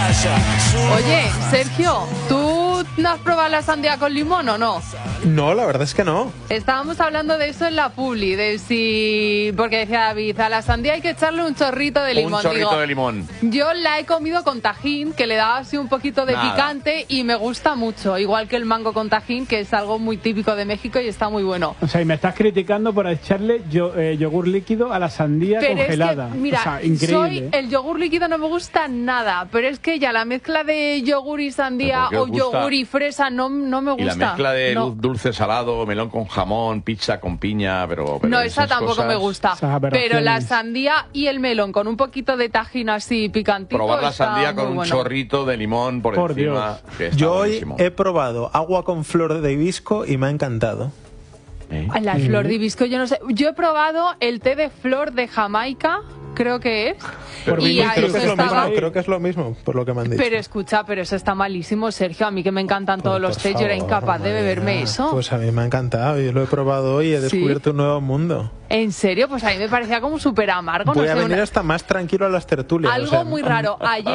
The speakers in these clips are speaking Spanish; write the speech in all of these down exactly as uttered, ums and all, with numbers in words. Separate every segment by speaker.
Speaker 1: Oye, Sergio, ¿tú no has probado la sandía con limón o no?
Speaker 2: No, la verdad es que no.
Speaker 1: Estábamos hablando de eso en la publi, de si... Porque decía David, a la sandía hay que echarle un chorrito de limón.
Speaker 3: Un chorrito
Speaker 1: Digo,
Speaker 3: de limón.
Speaker 1: yo la he comido con tajín, que le da así un poquito de
Speaker 3: Nada.
Speaker 1: picante y me gusta mucho. Igual que el mango con tajín, que es algo muy típico de México y está muy bueno.
Speaker 4: O sea, y me estás criticando por echarle yo, eh, yogur líquido a la sandía
Speaker 1: Pero
Speaker 4: congelada.
Speaker 1: es que, mira,
Speaker 4: o sea, increíble.
Speaker 1: soy, el yogur líquido no me gusta nada, pero es que ya la mezcla de yogur y sandía
Speaker 3: ¿Pero
Speaker 1: o
Speaker 3: por qué os gusta?
Speaker 1: yogur y fresa no, no me gusta.
Speaker 3: Y la mezcla de
Speaker 1: no.
Speaker 3: dulce salado, melón con jamón, pizza con piña, pero... pero
Speaker 1: No, esa
Speaker 3: esas
Speaker 1: tampoco
Speaker 3: cosas-
Speaker 1: me gusta.
Speaker 4: Esas aberraciones.
Speaker 1: Pero la sandía y el melón con un poquito de tajín así picantito.
Speaker 3: Probar la
Speaker 1: está
Speaker 3: sandía
Speaker 1: muy
Speaker 3: con un
Speaker 1: bueno.
Speaker 3: chorrito de limón por,
Speaker 4: Por
Speaker 3: encima.
Speaker 4: Dios.
Speaker 3: Que está
Speaker 2: Yo hoy
Speaker 3: buenísimo.
Speaker 2: he probado agua con flor de hibisco y me ha encantado.
Speaker 3: ¿Eh?
Speaker 1: Ay, la flor de hibisco, yo no sé. Yo he probado el té de flor de Jamaica, creo que es.
Speaker 4: Por
Speaker 1: y
Speaker 4: Vinicius,
Speaker 1: ahí
Speaker 2: Creo
Speaker 1: eso
Speaker 2: que, es lo
Speaker 1: estaba-
Speaker 2: mismo, creo que es lo mismo, por lo que me han dicho.
Speaker 1: Pero escucha, pero eso está malísimo, Sergio. A mí que me encantan todos
Speaker 2: Pues,
Speaker 1: los
Speaker 2: por
Speaker 1: tés, yo era
Speaker 2: favor,
Speaker 1: incapaz de
Speaker 2: madre
Speaker 1: beberme
Speaker 2: mía.
Speaker 1: eso.
Speaker 2: Pues a mí me ha encantado, yo lo he probado hoy y he
Speaker 1: ¿Sí?
Speaker 2: descubierto un nuevo mundo.
Speaker 1: ¿En serio? Pues a mí me parecía como súper amargo.
Speaker 2: Voy
Speaker 1: no
Speaker 2: a
Speaker 1: sé,
Speaker 2: venir
Speaker 1: una-
Speaker 2: hasta más tranquilo a las tertulias.
Speaker 1: Algo
Speaker 2: o sea,
Speaker 1: muy raro.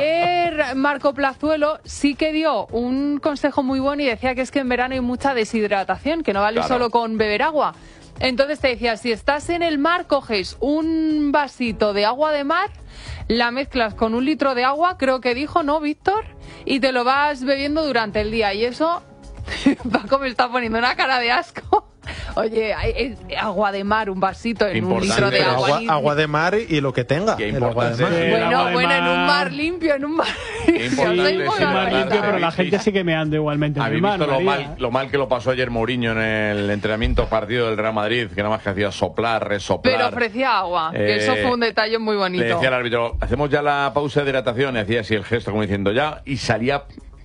Speaker 1: Ayer Marco Plazuelo sí que dio un consejo muy bueno y decía que es que en verano hay mucha deshidratación, que no vale
Speaker 3: Claro.
Speaker 1: solo con beber agua. Entonces te decía, si estás en el mar, coges un vasito de agua de mar, la mezclas con un litro de agua, creo que dijo, ¿no, Víctor? Y te lo vas bebiendo durante el día. Y eso, Paco me está poniendo una cara de asco. Oye, hay- es agua de mar, un vasito en un
Speaker 3: Importante.
Speaker 1: litro de
Speaker 2: pero
Speaker 1: agua.
Speaker 2: agua,
Speaker 1: Ni-
Speaker 2: agua de mar y lo que tenga.
Speaker 3: Qué
Speaker 2: el agua de
Speaker 3: importante
Speaker 2: mar.
Speaker 3: es-
Speaker 4: El
Speaker 1: Bueno,
Speaker 4: agua de
Speaker 1: bueno, en un
Speaker 4: mar.
Speaker 1: mar limpio, en un mar
Speaker 3: Qué
Speaker 1: limpio.
Speaker 3: importante
Speaker 1: Soy
Speaker 3: es
Speaker 1: muy
Speaker 3: el
Speaker 4: Sí, mar
Speaker 3: mar,
Speaker 1: barata.
Speaker 4: limpio, pero la
Speaker 3: ¿Habéis
Speaker 4: gente
Speaker 3: visto?
Speaker 4: sigue meando igualmente en el
Speaker 3: ¿Habéis
Speaker 4: mar,
Speaker 3: visto lo
Speaker 4: María?
Speaker 3: mal, lo mal que lo pasó ayer Mourinho en el entrenamiento partido del Real Madrid? Que nada más que hacía soplar, resoplar.
Speaker 1: Pero ofrecía agua, que
Speaker 3: Eh,
Speaker 1: eso fue un detalle muy
Speaker 3: Le
Speaker 1: bonito.
Speaker 3: decía al árbitro, hacemos ya la pausa de hidratación, y hacía así el gesto como diciendo ya, y salía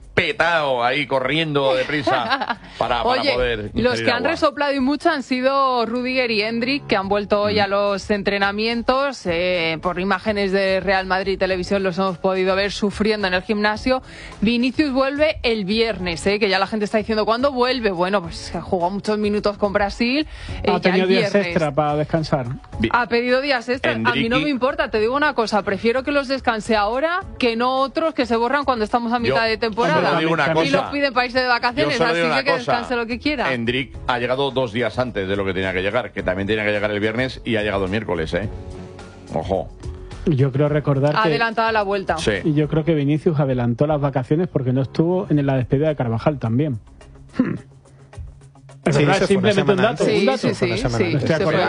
Speaker 3: petado ahí corriendo deprisa para, para
Speaker 1: Oye,
Speaker 3: poder
Speaker 1: los
Speaker 3: ingerir
Speaker 1: que han
Speaker 3: agua.
Speaker 1: resoplado y mucho han sido Rüdiger y Hendrik, que han vuelto hoy a los entrenamientos. Eh, por imágenes de Real Madrid Televisión los hemos podido ver sufriendo en el gimnasio. Vinicius vuelve el viernes, eh, que ya la gente está diciendo, ¿cuándo vuelve? Bueno, pues jugó muchos minutos con Brasil. eh,
Speaker 4: Ha
Speaker 1: ya el
Speaker 4: tenido días
Speaker 1: viernes.
Speaker 4: extra para descansar.
Speaker 3: Vi-
Speaker 1: Ha pedido días extras. A mí no
Speaker 3: Endriqui-
Speaker 1: me importa, te digo una cosa, prefiero que los descanse ahora que no otros que se borran cuando estamos a mitad
Speaker 3: Yo
Speaker 1: de temporada.
Speaker 3: solo digo una
Speaker 4: Y
Speaker 3: cosa.
Speaker 1: Y los piden para irse de
Speaker 3: Yo
Speaker 1: vacaciones,
Speaker 3: solo
Speaker 1: así
Speaker 3: digo una
Speaker 1: que que
Speaker 3: cosa.
Speaker 1: descanse lo que quiera.
Speaker 3: Endrick ha llegado dos días antes de lo que tenía que llegar, que también tenía que llegar el viernes y ha llegado el miércoles, ¿eh? Ojo.
Speaker 4: Yo creo recordar
Speaker 1: Ha
Speaker 4: que...
Speaker 1: adelantado la vuelta.
Speaker 3: Sí.
Speaker 4: Y yo creo que Vinicius adelantó las vacaciones porque no estuvo en la despedida de Carvajal también. Hmm. Es
Speaker 2: Sí,
Speaker 4: verdad,
Speaker 2: se
Speaker 4: es
Speaker 2: fue una
Speaker 4: simplemente un
Speaker 2: semana
Speaker 4: dato.
Speaker 2: antes.
Speaker 4: un
Speaker 1: Sí,
Speaker 4: dato.
Speaker 1: sí,
Speaker 2: Fue una
Speaker 1: sí,
Speaker 2: semana
Speaker 1: sí,
Speaker 2: antes.
Speaker 4: Estoy
Speaker 1: se fue
Speaker 4: acordado.